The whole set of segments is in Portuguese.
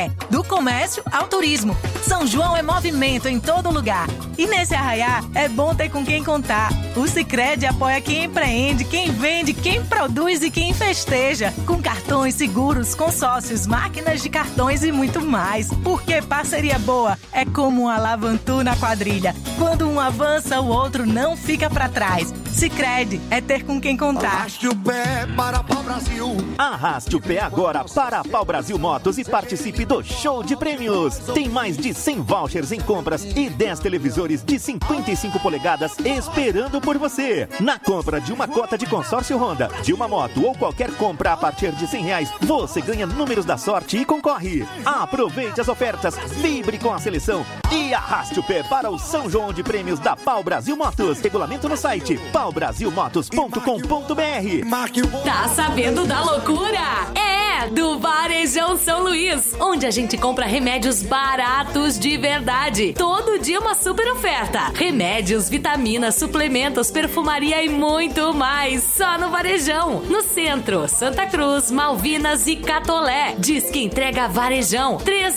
é do comércio ao turismo. São João é movimento em todo lugar. E nesse arraiá é bom ter com quem contar. O Sicredi apoia quem empreende, quem vende, quem produz e quem festeja. Com cartões, seguros, consórcios, máquinas de cartões e muito mais. Porque parceria boa é como um alavantu na quadrilha. Quando um avança, o outro não fica pra trás. Sicredi é ter com quem contar. Arraste o pé para Pau Brasil. Arraste o pé agora para a Pau Brasil Motos e participe do show de prêmios. Tem mais de 100 vouchers em compras e 10 televisores de 55 polegadas esperando por você. Na compra de uma cota de consórcio Honda, de uma moto ou qualquer compra a partir de R$100, você ganha números da sorte e concorre. Aproveite as ofertas, vibre com a seleção e arraste o pé para o São João de Prêmios da Pau Brasil Motos. Regulamento no site paubrasilmotos.com.br. Tá sabendo da loucura? É do Varejão São Luís, onde a gente compra remédios baratos de verdade. Todo dia uma super oferta. Remédios, vitaminas, suplementos, perfumaria e muito mais. Só no Varejão. No centro, Santa Cruz, Malvinas e Catolé. Diz que entrega Varejão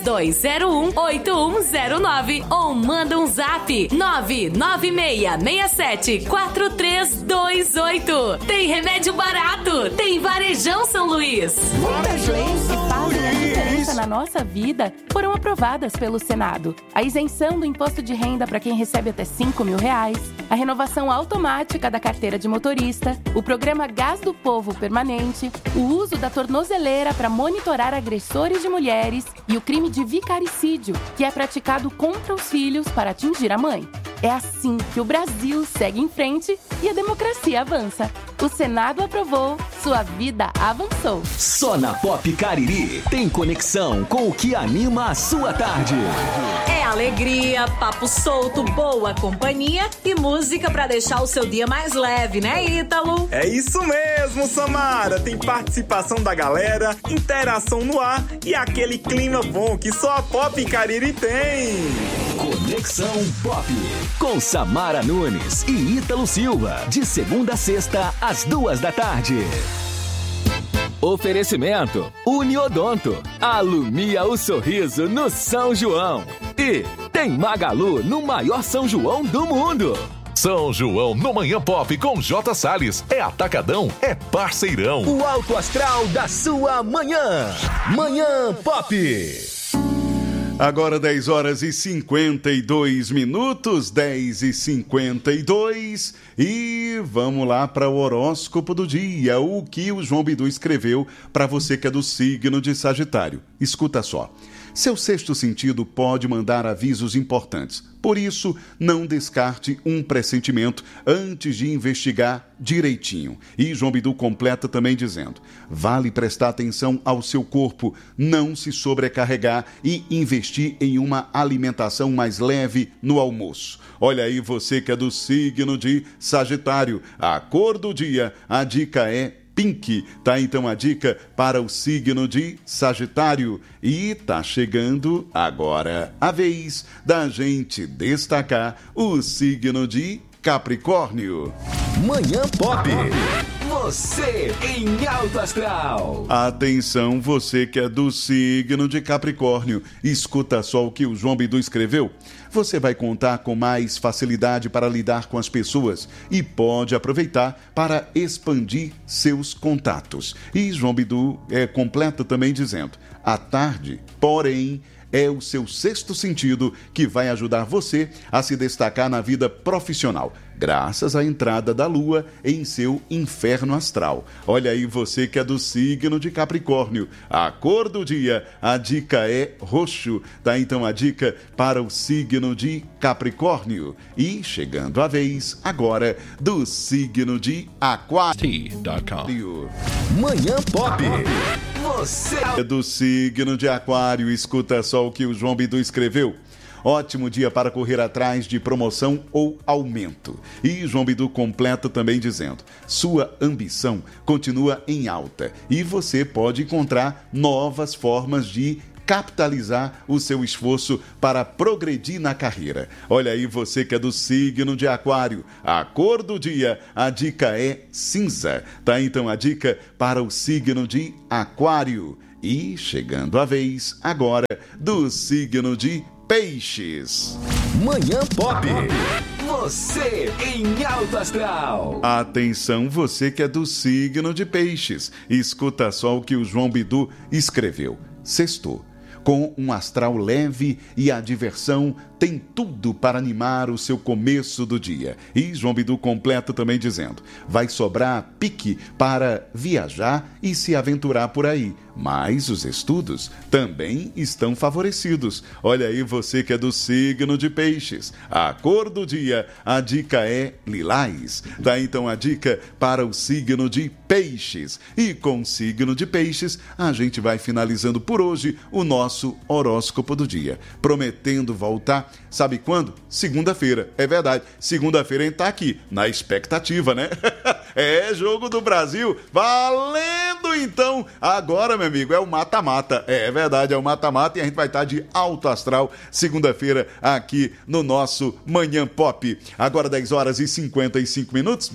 3201-8109 ou manda um zap 996674328. Tem remédio barato. Tem Varejão São Luís. Muitas leis que fazem a diferença na nossa vida foram aprovadas pelo Senado. A isenção do imposto de renda para quem recebe até R$5 mil, a renovação automática da carteira de motorista, o programa Gás do Povo Permanente, o uso da tornozeleira para monitorar agressores de mulheres e o crime de vicaricídio, que é praticado contra os filhos para atingir a mãe. É assim que o Brasil segue em frente e a democracia avança. O Senado aprovou, sua vida avançou. Só na Pop Cariri tem conexão com o que anima a sua tarde. É alegria, papo solto, boa companhia e música pra deixar o seu dia mais leve, né, Ítalo? É isso mesmo, Samara. Tem participação da galera, interação no ar e aquele clima bom que só a Pop Cariri tem. Conexão Pop, com Samara Nunes e Ítalo Silva, de segunda a sexta, às 14h. Oferecimento Uniodonto, alumia o sorriso no São João. E tem Magalu no maior São João do mundo. São João no Manhã Pop com J. Salles. É atacadão, é parceirão. O alto astral da sua manhã. Manhã Pop. Agora 10h52, 10h52, e vamos lá para o horóscopo do dia, o que o João Bidu escreveu para você que é do signo de Sagitário. Escuta só. Seu sexto sentido pode mandar avisos importantes. Por isso, não descarte um pressentimento antes de investigar direitinho. E João Bidu completa também dizendo: vale prestar atenção ao seu corpo, não se sobrecarregar e investir em uma alimentação mais leve no almoço. Olha aí você que é do signo de Sagitário. A cor do dia, a dica é pink, tá? Então a dica para o signo de Sagitário. E tá chegando agora a vez da gente destacar o signo de Capricórnio. Manhã Pop. Você em alto astral. Atenção, você que é do signo de Capricórnio. Escuta só o que o João Bidu escreveu. Você vai contar com mais facilidade para lidar com as pessoas e pode aproveitar para expandir seus contatos. E João Bidu completa também dizendo: à tarde, porém, é o seu sexto sentido que vai ajudar você a se destacar na vida profissional, graças à entrada da Lua em seu inferno astral. Olha aí você que é do signo de Capricórnio. A cor do dia, a dica é roxo, tá? Então a dica para o signo de Capricórnio. E chegando a vez agora do signo de Aquário. Manhã Pop. Você é do signo de Aquário. Escuta só o que o João Bidu escreveu. Ótimo dia para correr atrás de promoção ou aumento. E João Bidu completa também dizendo: sua ambição continua em alta e você pode encontrar novas formas de capitalizar o seu esforço para progredir na carreira. Olha aí você que é do signo de Aquário. A cor do dia, a dica é cinza, tá? Então a dica para o signo de Aquário. E chegando a vez agora do signo de Peixes. Manhã Pop. Você em alto astral. Atenção, você que é do signo de Peixes. Escuta só o que o João Bidu escreveu. Sextou. Com um astral leve e a diversão tem tudo para animar o seu começo do dia. E João Bidu completa também dizendo: vai sobrar pique para viajar e se aventurar por aí. Mas os estudos também estão favorecidos. Olha aí você que é do signo de Peixes. A cor do dia, a dica é lilás. Tá então a dica para o signo de Peixes. E com o signo de Peixes, a gente vai finalizando por hoje o nosso horóscopo do dia. Prometendo voltar, sabe quando? Segunda-feira. É verdade. Segunda-feira a gente tá aqui, na expectativa, né? É jogo do Brasil. Valendo então. Agora, meu amigo, é o mata-mata. É verdade, é o mata-mata e a gente vai estar de alto astral segunda-feira aqui no nosso Manhã Pop. Agora 10 horas e 55 minutos,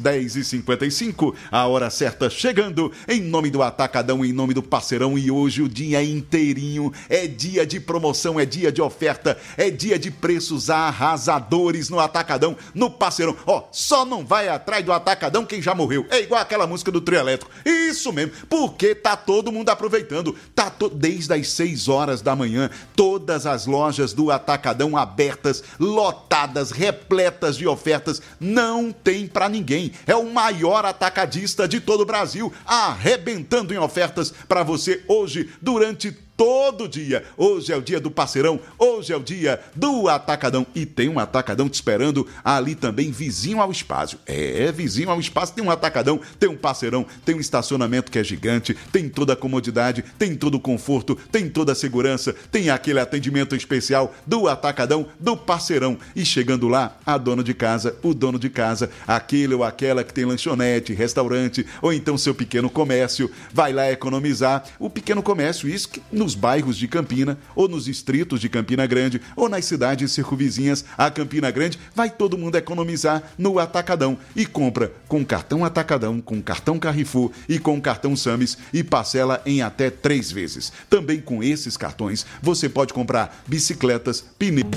10h55, a hora certa chegando, em nome do Atacadão, em nome do Parceirão, e hoje o dia inteirinho é dia de promoção, é dia de oferta, é dia de preços arrasadores no Atacadão, no Parceirão. Ó, só não vai atrás do Atacadão quem já morreu. É igual aquela música do trio elétrico. Isso mesmo, porque tá todo mundo aproveitando. Desde as 6 horas da manhã, todas as lojas do Atacadão abertas, lotadas, repletas de ofertas. Não tem pra ninguém. É o maior atacadista de todo o Brasil, arrebentando em ofertas pra você hoje, durante todo dia. Hoje é o dia do Parceirão, hoje é o dia do Atacadão. E tem um Atacadão te esperando ali também, vizinho ao espaço. É, vizinho ao espaço tem um Atacadão, tem um Parceirão, tem um estacionamento que é gigante, tem toda a comodidade, tem todo o conforto, tem toda a segurança, tem aquele atendimento especial do Atacadão, do Parceirão. E chegando lá, a dona de casa, o dono de casa, aquele ou aquela que tem lanchonete, restaurante, ou então seu pequeno comércio, vai lá economizar. O pequeno comércio, isso que nos bairros de Campina, ou nos distritos de Campina Grande, ou nas cidades circunvizinhas a Campina Grande, vai todo mundo economizar no Atacadão e compra com cartão Atacadão, com cartão Carrefour e com cartão Sames e parcela em até 3 vezes. Também com esses cartões você pode comprar bicicletas, pneus,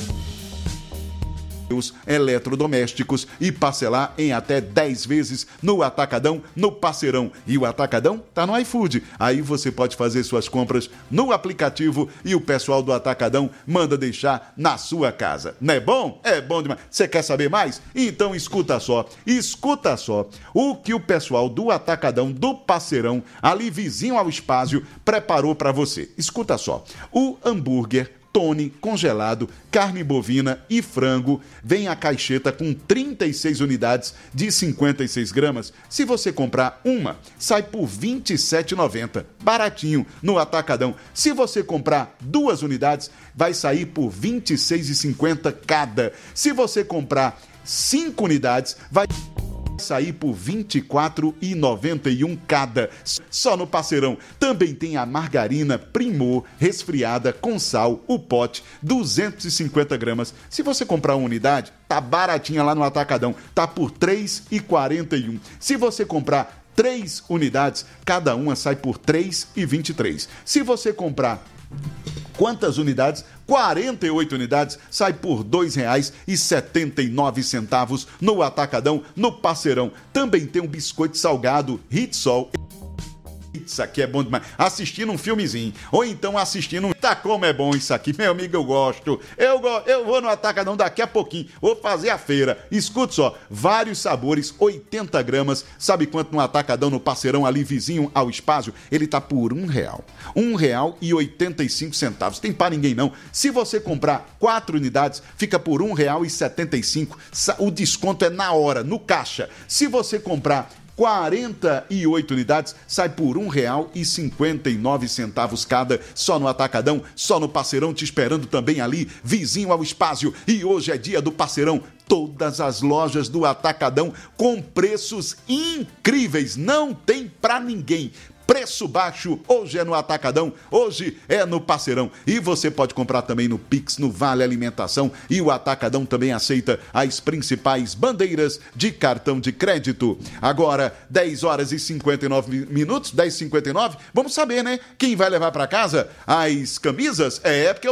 eletrodomésticos e parcelar em até 10 vezes no Atacadão, no Parceirão. E o Atacadão tá no iFood. Aí você pode fazer suas compras no aplicativo e o pessoal do Atacadão manda deixar na sua casa. Não é bom? É bom demais. Você quer saber mais? Então escuta só o que o pessoal do Atacadão, do Parceirão, ali vizinho ao espaço, preparou para você. Escuta só. O hambúrguer Tony congelado, carne bovina e frango, vem a caixeta com 36 unidades de 56 gramas. Se você comprar uma, sai por R$ 27,90. Baratinho no Atacadão. Se você comprar 2 unidades, vai sair por R$ 26,50 cada. Se você comprar 5 unidades, vai sair por R$ 24,91 cada. Só no Parceirão. Também tem a margarina Primor resfriada com sal, o pote, 250 gramas. Se você comprar uma unidade, tá baratinha lá no Atacadão. Tá por R$ 3,41. Se você comprar 3 unidades, cada uma sai por R$ 3,23. Se você comprar quantas unidades? 48 unidades, sai por R$ 2,79 no Atacadão, no Parceirão. Também tem um biscoito salgado Ritsol. Isso aqui é bom demais. Assistindo um filmezinho, ou então assistindo um... Tá como é bom isso aqui, meu amigo, eu gosto. Eu vou no Atacadão daqui a pouquinho, vou fazer a feira. Escuta só, vários sabores, 80 gramas. Sabe quanto no Atacadão, no Parceirão, ali vizinho ao espaço? Ele tá por R$1. R$1,85. Tem pra ninguém não. Se você comprar 4 unidades, fica por R$1,75. O desconto é na hora, no caixa. Se você comprar 48 unidades, sai por R$1,59 cada, só no Atacadão, só no Parceirão, te esperando também ali, vizinho ao espaço. E hoje é dia do Parceirão. Todas as lojas do Atacadão com preços incríveis, não tem pra ninguém. Preço baixo, hoje é no Atacadão, hoje é no Parceirão. E você pode comprar também no Pix, no Vale Alimentação. E o Atacadão também aceita as principais bandeiras de cartão de crédito. Agora, 10 horas e 59 minutos, 10h59. Vamos saber, né? Quem vai levar para casa as camisas? Porque